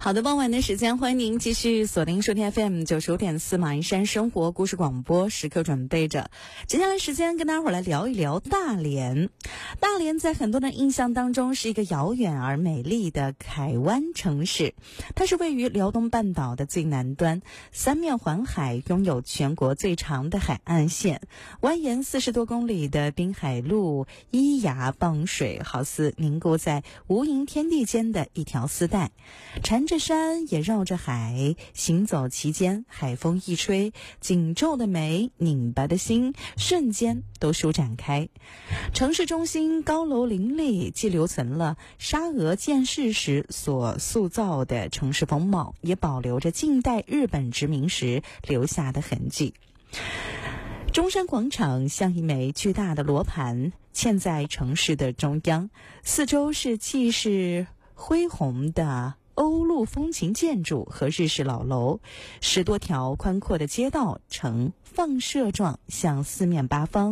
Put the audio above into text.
好的，傍晚的时间，欢迎您继续锁定收听 FM 95.4马鞍山生活故事广播，时刻准备着。接下来时间跟大伙儿来聊一聊大连。大连在很多人印象当中是一个遥远而美丽的海湾城市，它是位于辽东半岛的最南端，三面环海，拥有全国最长的海岸线，蜿蜒40多公里的滨海路依崖傍水，好似凝固在无垠天地间的一条丝带。缠着山也绕着海，行走其间，海风一吹，紧皱的眉，拧巴的心瞬间都舒展开。城市中心高楼林立，既留存了沙俄建市时所塑造的城市风貌，也保留着近代日本殖民时留下的痕迹。中山广场像一枚巨大的罗盘，嵌在城市的中央，四周是气势恢宏的欧陆风情建筑和日式老楼，10多条宽阔的街道呈放射状向四面八方